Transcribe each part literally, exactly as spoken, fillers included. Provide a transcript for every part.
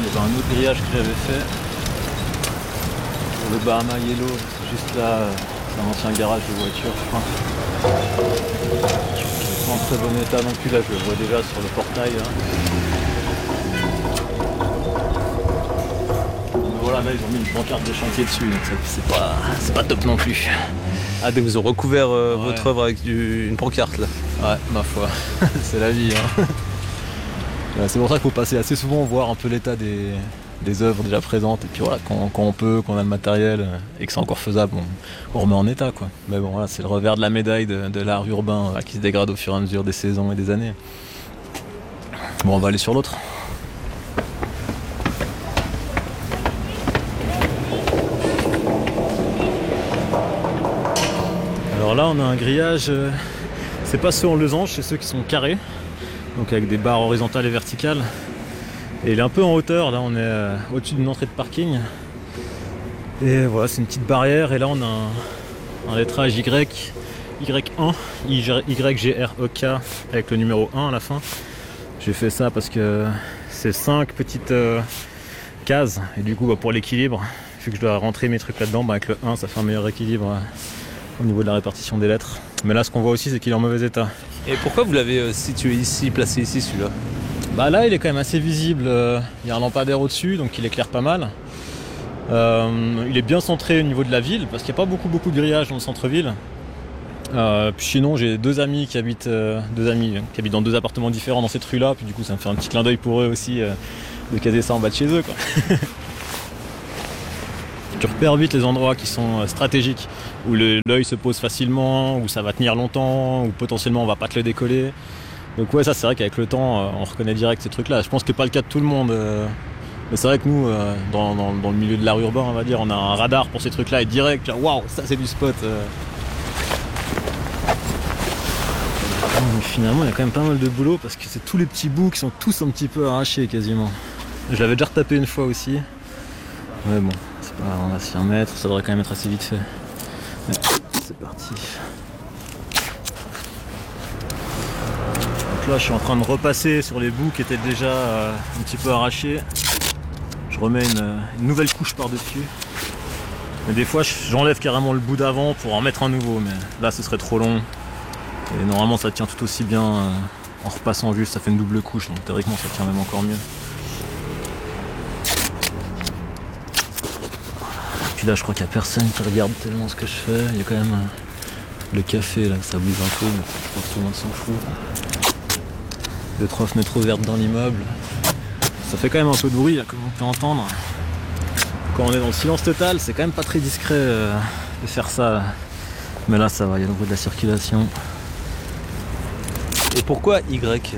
y avait un autre grillage que j'avais fait. Pour le Bahama Yellow, c'est juste là, c'est un ancien garage de voiture, je crois. Qui n'est pas en très bon état non plus, là je le vois déjà sur le portail. Là. Mais voilà, là ils ont mis une pancarte de chantier dessus, donc c'est pas, c'est pas top non plus. Ah, donc ils ont recouvert euh, Ouais. votre œuvre avec du, une pancarte là. Ouais, ma foi, c'est la vie. Hein. Ouais, c'est pour ça qu'il faut passer assez souvent voir un peu l'état des, des œuvres déjà présentes. Et puis voilà, quand, quand on peut, quand on a le matériel et que c'est encore faisable, on, on remet en état quoi. Mais bon, voilà, c'est le revers de la médaille de, de l'art urbain là, qui se dégrade au fur et à mesure des saisons et des années. Bon, on va aller sur l'autre. Alors là, on a un grillage, euh, c'est pas ceux en losange, c'est ceux qui sont carrés, donc avec des barres horizontales et verticales. Et il est un peu en hauteur, là on est euh, au-dessus d'une entrée de parking. Et voilà, c'est une petite barrière, et là on a un, un lettrage Y, Y un, Y G R E K, avec le numéro un à la fin. J'ai fait ça parce que c'est cinq petites euh, cases, et du coup bah, pour l'équilibre, vu que je dois rentrer mes trucs là-dedans, bah, avec le un ça fait un meilleur équilibre. Euh, au niveau de la répartition des lettres. Mais là ce qu'on voit aussi c'est qu'il est en mauvais état. Et pourquoi vous l'avez euh, situé ici, placé ici celui-là? Bah là il est quand même assez visible, euh, il y a un lampadaire au-dessus donc il éclaire pas mal. Euh, il est bien centré au niveau de la ville parce qu'il n'y a pas beaucoup beaucoup de grillage dans le centre-ville. Euh, puis sinon j'ai deux amis qui habitent euh, deux amis euh, qui habitent dans deux appartements différents dans cette rue là, puis du coup ça me fait un petit clin d'œil pour eux aussi euh, de caser ça en bas de chez eux quoi. Tu repères vite les endroits qui sont stratégiques, où le, l'œil se pose facilement, où ça va tenir longtemps, où potentiellement on va pas te le décoller. Donc ouais, ça c'est vrai qu'avec le temps, on reconnaît direct ces trucs-là. Je pense que c'est pas le cas de tout le monde, mais c'est vrai que nous, dans, dans, dans le milieu de l'art urbain, on va dire, on a un radar pour ces trucs-là et direct, waouh, ça c'est du spot. Mais finalement, il y a quand même pas mal de boulot parce que c'est tous les petits bouts qui sont tous un petit peu arrachés quasiment. Je l'avais déjà retapé une fois aussi, mais bon. Voilà, on va s'y remettre, ça devrait quand même être assez vite fait. Ouais, c'est parti. Donc là je suis en train de repasser sur les bouts qui étaient déjà euh, un petit peu arrachés. Je remets une, une nouvelle couche par dessus. Mais des fois j'enlève carrément le bout d'avant pour en mettre un nouveau, mais là ce serait trop long. Et normalement ça tient tout aussi bien euh, en repassant juste, ça fait une double couche, donc théoriquement ça tient même encore mieux. Puis là je crois qu'il n'y a personne qui regarde tellement ce que je fais. Il y a quand même euh, le café là, ça bouge un peu, mais je pense que tout le monde s'en fout. Deux trois fenêtres ouvertes dans l'immeuble. Ça fait quand même un peu de bruit là, comme on peut entendre. Quand on est dans le silence total, c'est quand même pas très discret euh, de faire ça. Mais là ça va, il y a le bruit de la circulation. Et pourquoi Y?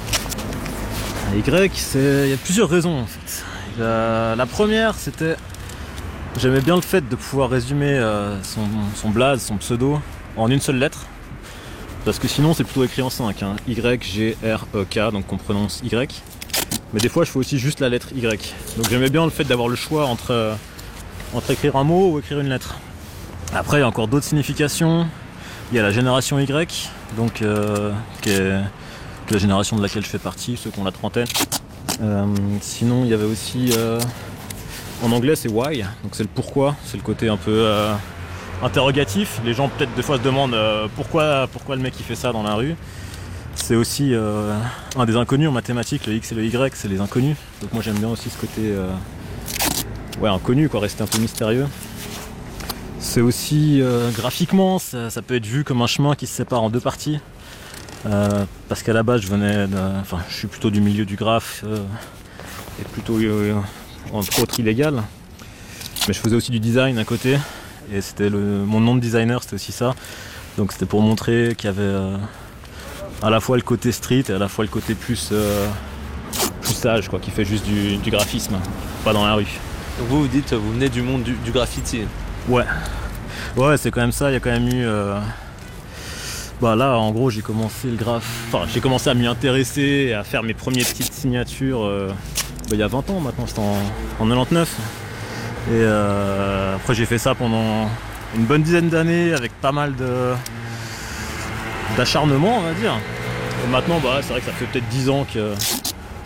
Y, c'est... il y a plusieurs raisons en fait. La, la première c'était... J'aimais bien le fait de pouvoir résumer euh, son, son blaze, son pseudo en une seule lettre. Parce que sinon c'est plutôt écrit en cinq, hein. Y G R E K, donc on prononce Y. Mais des fois je fais aussi juste la lettre Y. Donc j'aimais bien le fait d'avoir le choix entre, euh, entre écrire un mot ou écrire une lettre. Après il y a encore d'autres significations. Il y a la génération Y, donc euh, qui est, qui est la génération de laquelle je fais partie, ceux qui ont la trentaine. Euh, sinon il y avait aussi... Euh, En anglais c'est why, donc c'est le pourquoi, c'est le côté un peu euh, interrogatif. Les gens peut-être des fois se demandent euh, pourquoi, pourquoi le mec il fait ça dans la rue. C'est aussi euh, un des inconnus en mathématiques, le X et le Y c'est les inconnus. Donc moi j'aime bien aussi ce côté euh, ouais, inconnu, quoi, rester un peu mystérieux. C'est aussi euh, graphiquement, ça, ça peut être vu comme un chemin qui se sépare en deux parties. Euh, parce qu'à la base je venais de, enfin je suis plutôt du milieu du graphe euh, et plutôt euh, entre autres illégal, mais je faisais aussi du design à côté et c'était le, mon nom de designer c'était aussi ça, donc c'était pour montrer qu'il y avait euh, à la fois le côté street et à la fois le côté plus, euh, plus sage quoi, qui fait juste du, du graphisme, pas dans la rue. Donc vous vous dites, vous venez du monde du, du graffiti? Ouais, ouais c'est quand même ça, il y a quand même eu... Euh... Bah là en gros j'ai commencé le graphe, enfin j'ai commencé à m'y intéresser et à faire mes premières petites signatures euh... bah, il y a vingt ans maintenant, c'était en, en quatre-vingt-dix-neuf. Et euh, après j'ai fait ça pendant une bonne dizaine d'années avec pas mal de d'acharnement on va dire. Et maintenant bah c'est vrai que ça fait peut-être dix ans que je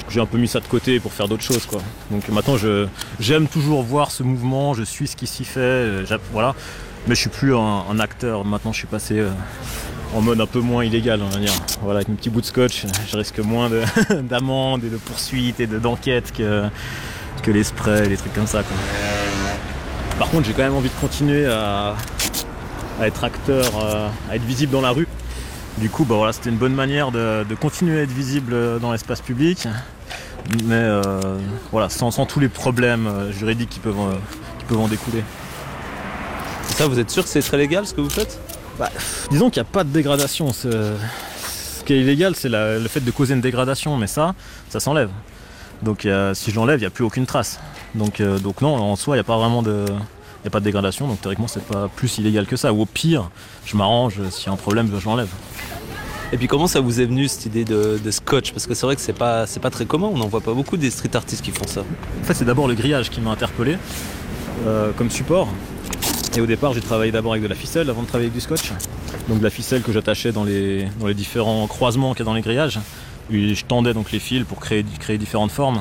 j'ai un peu mis ça de côté pour faire d'autres choses, quoi. Donc maintenant je, j'aime toujours voir ce mouvement, je suis ce qui s'y fait, euh, voilà. Mais je suis plus un, un acteur, maintenant je suis passé euh, en mode un peu moins illégal, on va dire. Voilà, avec mes petits bouts de scotch, je risque moins de, d'amendes et de poursuites et de, d'enquêtes que, que les sprays, les trucs comme ça, quoi. Par contre j'ai quand même envie de continuer à, à être acteur, euh, à être visible dans la rue. Du coup, bah voilà, c'était une bonne manière de, de continuer à être visible dans l'espace public, mais euh, voilà, sans, sans tous les problèmes juridiques qui peuvent, euh, qui peuvent en découler. Ça, vous êtes sûr que c'est très légal ce que vous faites? Bah, disons qu'il n'y a pas de dégradation. C'est, ce qui est illégal, c'est la, le fait de causer une dégradation, mais ça, ça s'enlève. Donc euh, si je l'enlève, il n'y a plus aucune trace. Donc, euh, donc non, en soi, il n'y a pas vraiment de... Il n'y a pas de dégradation, donc théoriquement c'est pas plus illégal que ça. Ou au pire, je m'arrange, s'il y a un problème, je l'enlève. Et puis comment ça vous est venu cette idée de, de scotch? Parce que c'est vrai que c'est pas, c'est pas très commun, on n'en voit pas beaucoup des street artistes qui font ça. En fait c'est d'abord le grillage qui m'a interpellé euh, comme support. Et au départ j'ai travaillé d'abord avec de la ficelle avant de travailler avec du scotch. Donc de la ficelle que j'attachais dans les, dans les différents croisements qu'il y a dans les grillages. Et je tendais donc les fils pour créer, créer différentes formes.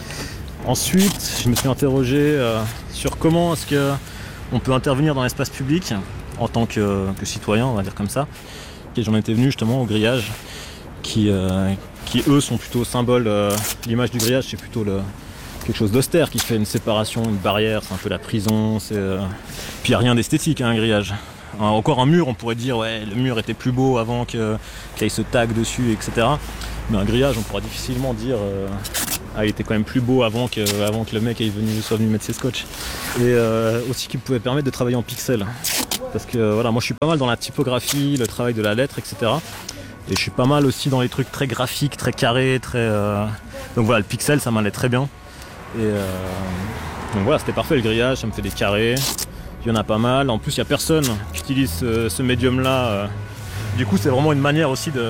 Ensuite je me suis interrogé euh, sur comment est-ce que on peut intervenir dans l'espace public en tant que, que citoyen, on va dire comme ça. Et j'en étais venu justement au grillage, qui, euh, qui eux sont plutôt symboles. Euh, l'image du grillage c'est plutôt le, quelque chose d'austère qui fait une séparation, une barrière, c'est un peu la prison. C'est, euh... Puis il n'y a rien d'esthétique hein, un grillage. Un, encore un mur, on pourrait dire ouais le mur était plus beau avant que, qu'il y ait ce tag dessus, et cetera. Mais un grillage on pourra difficilement dire euh, ah, il était quand même plus beau avant que, avant que le mec est venu, soit venu mettre ses scotch. Et euh, aussi qui pouvait permettre de travailler en pixels. Parce que euh, voilà, moi je suis pas mal dans la typographie, le travail de la lettre, et cetera. Et je suis pas mal aussi dans les trucs très graphiques, très carrés, très. Euh... Donc voilà, le pixel ça m'allait très bien. Et euh... donc voilà, c'était parfait le grillage, ça me fait des carrés. Il y en a pas mal. En plus, il n'y a personne qui utilise ce, ce médium-là. Du coup, c'est vraiment une manière aussi de,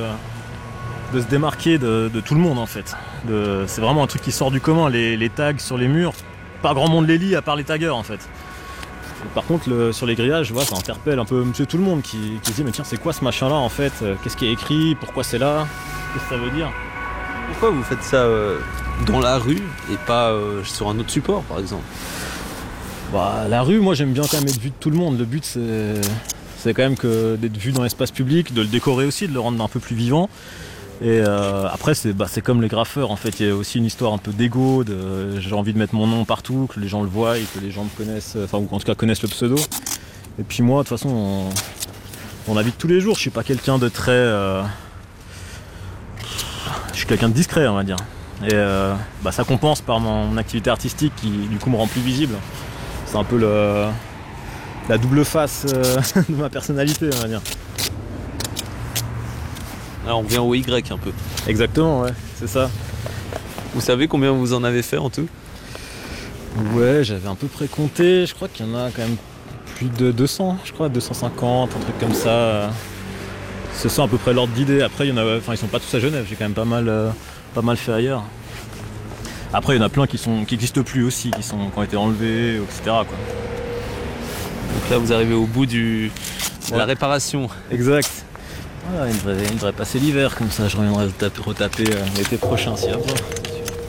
de se démarquer de, de tout le monde en fait. De... C'est vraiment un truc qui sort du commun. Les, les tags sur les murs, pas grand monde les lit à part les taggers en fait. Par contre, le, sur les grillages, voilà, ça interpelle un peu monsieur tout le monde qui, qui se dit mais tiens, c'est quoi ce machin-là en fait? Qu'est-ce qui est écrit? Pourquoi c'est là? Qu'est-ce que ça veut dire? Pourquoi vous faites ça euh, dans la rue et pas euh, sur un autre support par exemple? Bah, la rue, moi j'aime bien quand même être vu de tout le monde. Le but c'est, c'est quand même que d'être vu dans l'espace public, de le décorer aussi, de le rendre un peu plus vivant. Et euh, après c'est, bah, c'est comme les graffeurs en fait, il y a aussi une histoire un peu d'ego, de, j'ai envie de mettre mon nom partout, que les gens le voient et que les gens me connaissent, enfin ou en tout cas connaissent le pseudo. Et puis moi de toute façon on, on habite tous les jours, je suis pas quelqu'un de très... Euh, je suis quelqu'un de discret on va dire. Et euh, bah, ça compense par mon activité artistique qui du coup me rend plus visible. C'est un peu le, la double face euh, de ma personnalité on va dire. Alors on vient au Y un peu. Exactement, ouais, c'est ça. Vous savez combien vous en avez fait en tout? Ouais, j'avais un peu près compté, je crois qu'il y en a quand même plus de deux cents, je crois, deux cent cinquante, un truc comme ça. C'est ça à peu près l'ordre d'idée. Après, il y en a, enfin, ils sont pas tous à Genève, j'ai quand même pas mal, euh, pas mal fait ailleurs. Après, il y en a plein qui sont, qui n'existent plus aussi, qui, sont, qui ont été enlevés, et cetera quoi. Donc là, vous arrivez au bout du, de ouais. la réparation. Exact. Voilà, il, devrait, il devrait passer l'hiver, comme ça je reviendrai retaper, retaper euh, l'été prochain s'il y a pas.